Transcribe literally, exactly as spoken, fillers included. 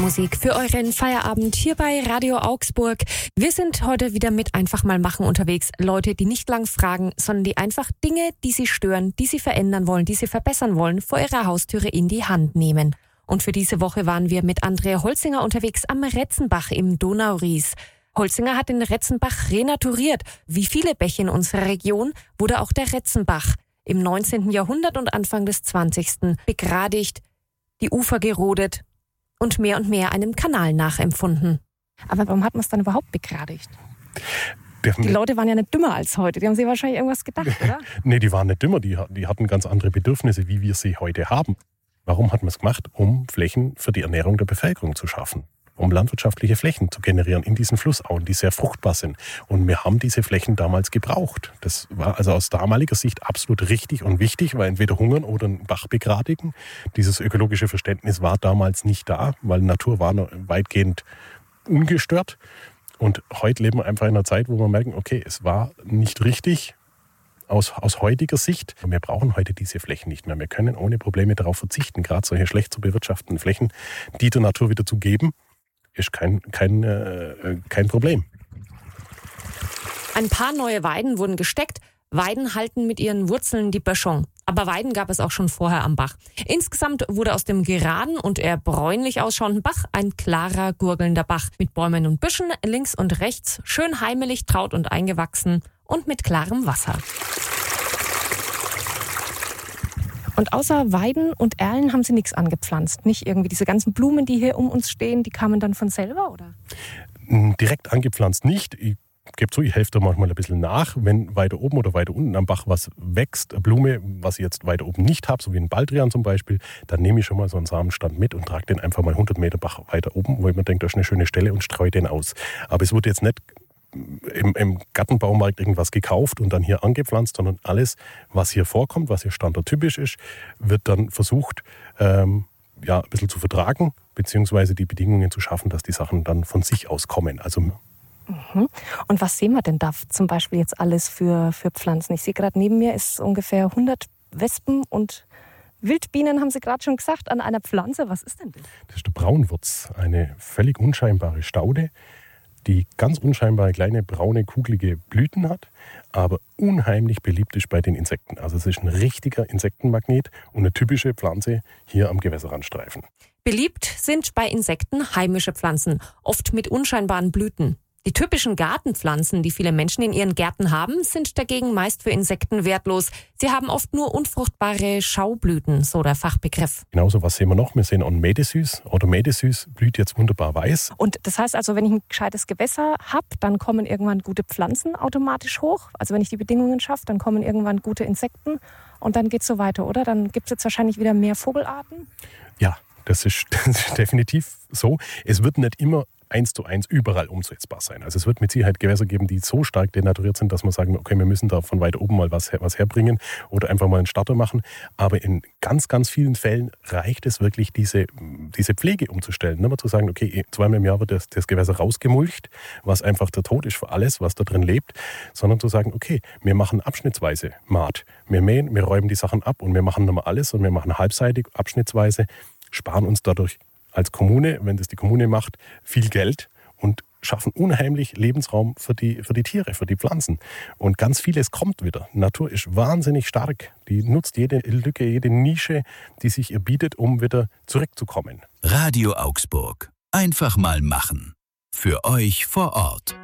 Musik für euren Feierabend hier bei Radio Augsburg. Wir sind heute wieder mit Einfach mal machen unterwegs. Leute, die nicht lang fragen, sondern die einfach Dinge, die sie stören, die sie verändern wollen, die sie verbessern wollen, vor ihrer Haustüre in die Hand nehmen. Und für diese Woche waren wir mit Andrea Holzinger unterwegs am Retzenbach im Donauries. Holzinger hat den Retzenbach renaturiert. Wie viele Bäche in unserer Region wurde auch der Retzenbach im neunzehnten Jahrhundert und Anfang des zwanzigsten begradigt, die Ufer gerodet und mehr und mehr einem Kanal nachempfunden. Aber warum hat man es dann überhaupt begradigt? Dürfen Die wir- Leute waren ja nicht dümmer als heute. Die haben sich wahrscheinlich irgendwas gedacht, oder? Nee, die waren nicht dümmer, die, die hatten ganz andere Bedürfnisse, wie wir sie heute haben. Warum hat man es gemacht? Um Flächen für die Ernährung der Bevölkerung zu schaffen. Um landwirtschaftliche Flächen zu generieren in diesen Flussauen, die sehr fruchtbar sind. Und wir haben diese Flächen damals gebraucht. Das war also aus damaliger Sicht absolut richtig und wichtig, weil entweder hungern oder einen Bach begradigen. Dieses ökologische Verständnis war damals nicht da, weil Natur war noch weitgehend ungestört. Und heute leben wir einfach in einer Zeit, wo wir merken, okay, es war nicht richtig aus, aus heutiger Sicht. Wir brauchen heute diese Flächen nicht mehr. Wir können ohne Probleme darauf verzichten, gerade solche schlecht zu bewirtschaftenden Flächen, die der Natur wieder zu geben, ist kein, kein, äh, kein Problem. Ein paar neue Weiden wurden gesteckt. Weiden halten mit ihren Wurzeln die Böschung. Aber Weiden gab es auch schon vorher am Bach. Insgesamt wurde aus dem geraden und eher bräunlich ausschauenden Bach ein klarer, gurgelnder Bach mit Bäumen und Büschen links und rechts, schön heimelig, traut und eingewachsen und mit klarem Wasser. Und außer Weiden und Erlen haben sie nichts angepflanzt. Nicht irgendwie diese ganzen Blumen, die hier um uns stehen, die kamen dann von selber, oder? Direkt angepflanzt nicht. Ich gebe zu, ich helfe da manchmal ein bisschen nach. Wenn weiter oben oder weiter unten am Bach was wächst, eine Blume, was ich jetzt weiter oben nicht habe, so wie ein Baldrian zum Beispiel, dann nehme ich schon mal so einen Samenstand mit und trage den einfach mal hundert Meter Bach weiter oben, wo ich mir denke, das ist eine schöne Stelle und streue den aus. Aber es wird jetzt nicht Im, im Gartenbaumarkt irgendwas gekauft und dann hier angepflanzt, sondern alles, was hier vorkommt, was hier standardtypisch ist, wird dann versucht, ähm, ja, ein bisschen zu vertragen, beziehungsweise die Bedingungen zu schaffen, dass die Sachen dann von sich aus kommen. Also Mhm. Und was sehen wir denn da zum Beispiel jetzt alles für, für Pflanzen? Ich sehe gerade neben mir ist ungefähr hundert Wespen und Wildbienen, haben Sie gerade schon gesagt, an einer Pflanze. Was ist denn das? das ist der Braunwurz, eine völlig unscheinbare Staude, die ganz unscheinbare kleine braune, kugelige Blüten hat, aber unheimlich beliebt ist bei den Insekten. Also es ist ein richtiger Insektenmagnet und eine typische Pflanze hier am Gewässerrandstreifen. Beliebt sind bei Insekten heimische Pflanzen, oft mit unscheinbaren Blüten. Die typischen Gartenpflanzen, die viele Menschen in ihren Gärten haben, sind dagegen meist für Insekten wertlos. Sie haben oft nur unfruchtbare Schaublüten, so der Fachbegriff. Genauso, was sehen wir noch? Wir sehen auch Medesüß. Oder Medesüß blüht jetzt wunderbar weiß. Und das heißt also, wenn ich ein gescheites Gewässer habe, dann kommen irgendwann gute Pflanzen automatisch hoch. Also wenn ich die Bedingungen schaffe, dann kommen irgendwann gute Insekten und dann geht es so weiter, oder? Dann gibt es jetzt wahrscheinlich wieder mehr Vogelarten. Ja, das ist, das ist definitiv so. Es wird nicht immer eins zu eins überall umsetzbar sein. Also es wird mit Sicherheit Gewässer geben, die so stark denaturiert sind, dass man sagen, okay, wir müssen da von weiter oben mal was, her, was herbringen oder einfach mal einen Starter machen. Aber in ganz, ganz vielen Fällen reicht es wirklich, diese, diese Pflege umzustellen. Nicht mehr zu sagen, okay, zweimal im Jahr wird das, das Gewässer rausgemulcht, was einfach der Tod ist für alles, was da drin lebt, sondern zu sagen, okay, wir machen abschnittsweise Maat. Wir mähen, wir räumen die Sachen ab und wir machen nicht mehr alles und wir machen halbseitig, abschnittsweise, sparen uns dadurch als Kommune, wenn das die Kommune macht, viel Geld und schaffen unheimlich Lebensraum für die, für die Tiere, für die Pflanzen. Und ganz vieles kommt wieder. Die Natur ist wahnsinnig stark. Die nutzt jede Lücke, jede Nische, die sich ihr bietet, um wieder zurückzukommen. Radio Augsburg. Einfach mal machen. Für euch vor Ort.